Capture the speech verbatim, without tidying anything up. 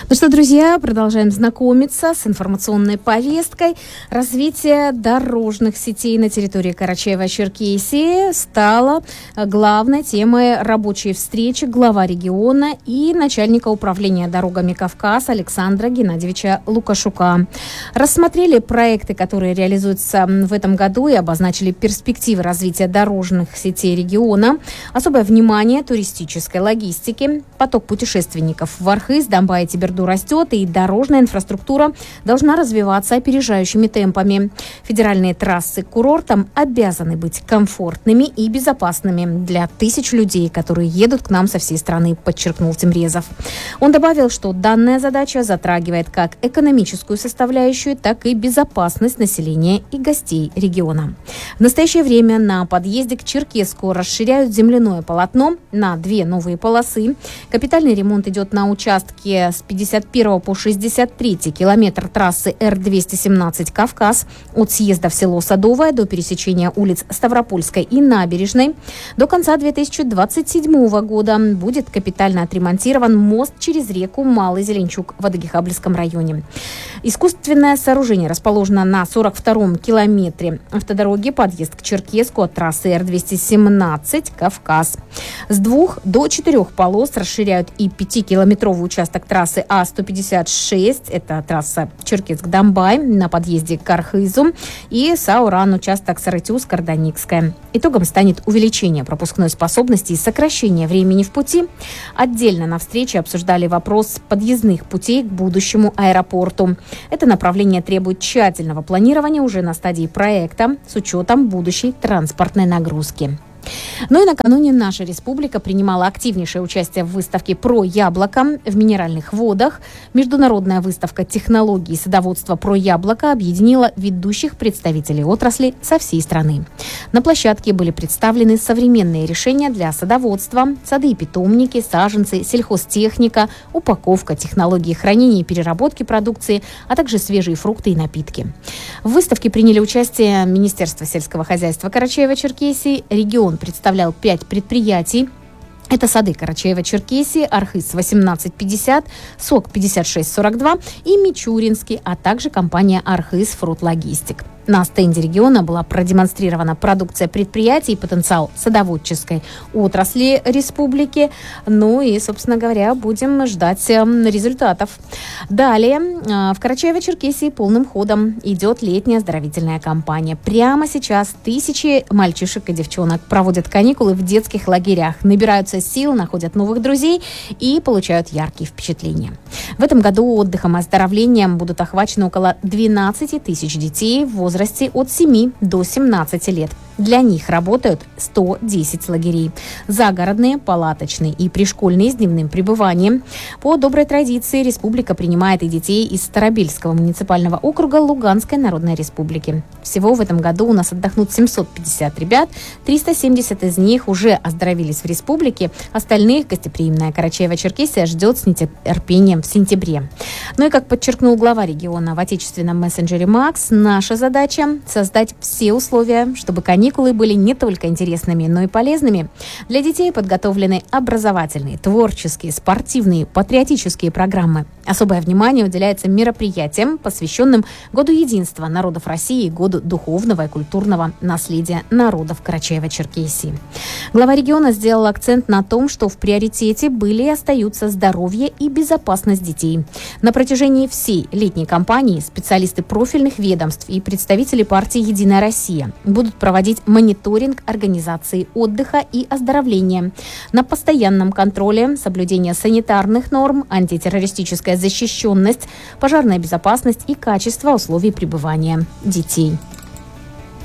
Ну что, друзья, продолжаем знакомиться с информационной повесткой. Развитие дорожных сетей на территории Карачаево-Черкесии стало главной темой рабочей встречи глава региона и начальника управления дорогами Кавказ Александра Геннадьевича Лукашука. Рассмотрели проекты, которые реализуются в этом году, и обозначили перспективы развития дорожных сетей региона. Особое внимание туристической логистике. Поток путешественников в Архыз, Домбай и Теберду растет, и дорожная инфраструктура должна развиваться опережающими темпами. Федеральные трассы к курортам обязаны быть комфортными и безопасными для тысяч людей, которые едут к нам со всей страны, подчеркнул Темрезов. Он добавил, что данная задача затрагивает как экономическую составляющую, так и безопасность населения и гостей региона. В настоящее время на подъезде к Черкесску расширяют земляное полотно на две новые полосы. Капитальный ремонт идет на участке с пятьдесят первого по шестьдесят третий километр трассы Р двести семнадцать «Кавказ» от съезда в село Садовое до пересечения улиц Ставропольской и Набережной. До конца две тысячи двадцать седьмого года будет капитально отремонтирован мост через реку Малый Зеленчук в Адыгейхабльском районе. Искусственное сооружение расположено на сорок втором километре автодороги, подъезд к Черкесску от трассы Р двести семнадцать «Кавказ». С двух до четырех полос расширяют и пятикилометровый участок трассы А сто пятьдесят шесть, это трасса Черкесск-Домбай на подъезде к Архызу, и Сауран, участок Сарытюз-Карданикская. Итогом станет увеличение пропускной способности и сокращение времени в пути. Отдельно на встрече обсуждали вопрос подъездных путей к будущему аэропорту. Это направление требует тщательного планирования уже на стадии проекта с учетом будущей транспортной нагрузки. Ну и накануне наша республика принимала активнейшее участие в выставке «Про яблоко» в Минеральных водах. Международная выставка технологий садоводства «Про яблоко» объединила ведущих представителей отрасли со всей страны. На площадке были представлены современные решения для садоводства, сады и питомники, саженцы, сельхозтехника, упаковка, технологии хранения и переработки продукции, а также свежие фрукты и напитки. В выставке приняли участие Министерство сельского хозяйства Карачаево-Черкесии, регион представлял пять предприятий. Это сады Карачаево-Черкесии, Архыз восемнадцать пятьдесят, СОК пятьдесят шесть сорок два и Мичуринский, а также компания Архыз Фрутлогистик. На стенде региона была продемонстрирована продукция предприятий и потенциал садоводческой отрасли республики. Ну и, собственно говоря, будем ждать результатов. Далее в Карачаево-Черкесии полным ходом идет летняя оздоровительная кампания. Прямо сейчас тысячи мальчишек и девчонок проводят каникулы в детских лагерях, набираются сил, находят новых друзей и получают яркие впечатления. В этом году отдыхом и оздоровлением будут охвачены около двенадцать тысяч детей в возрасте от семи до семнадцати лет. Для них работают сто десять лагерей. Загородные, палаточные и пришкольные с дневным пребыванием. По доброй традиции республика принимает и детей из Старобельского муниципального округа Луганской Народной Республики. Всего в этом году у нас отдохнут семьсот пятьдесят ребят. триста семьдесят из них уже оздоровились в республике. Остальных гостеприимная Карачаево-Черкесия ждет с нетерпением в сентябре. Ну и, как подчеркнул глава региона в отечественном мессенджере Макс, наша задача – создать все условия, чтобы каникулы были не только интересными, но и полезными. Для детей подготовлены образовательные, творческие, спортивные, патриотические программы. Особое внимание уделяется мероприятиям, посвященным Году единства народов России и Году духовного и культурного наследия народов Карачаево-Черкесии. Глава региона сделал акцент на том, что в приоритете были и остаются здоровье и безопасность детей. На протяжении всей летней кампании специалисты профильных ведомств и представители партии «Единая Россия» будут проводить мониторинг организации отдыха и оздоровления. На постоянном контроле соблюдение санитарных норм, антитеррористическая защищенность, пожарная безопасность и качество условий пребывания детей.